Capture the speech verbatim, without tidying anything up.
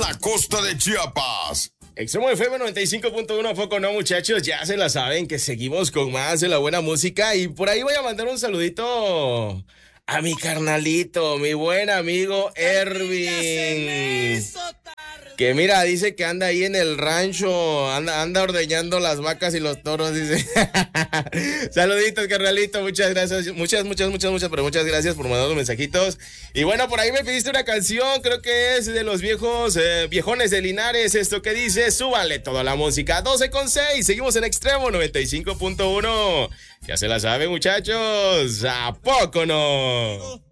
la costa de Chiapas. Extremo F M noventa y cinco punto uno, ¿a poco no, muchachos? Ya se la saben que seguimos con más de la buena música. Y por ahí voy a mandar un saludito a mi carnalito, mi buen amigo Ervin. Que mira, dice que anda ahí en el rancho, anda, anda ordeñando las vacas y los toros, dice. Saluditos, carnalito, muchas gracias, muchas, muchas, muchas, muchas, pero muchas gracias por mandar los mensajitos. Y bueno, por ahí me pediste una canción, creo que es de los viejos, eh, viejones de Linares, esto que dice, súbale toda la música, doce con seis, seguimos en Extremo noventa y cinco punto uno. Ya se la sabe, muchachos, ¿a poco no?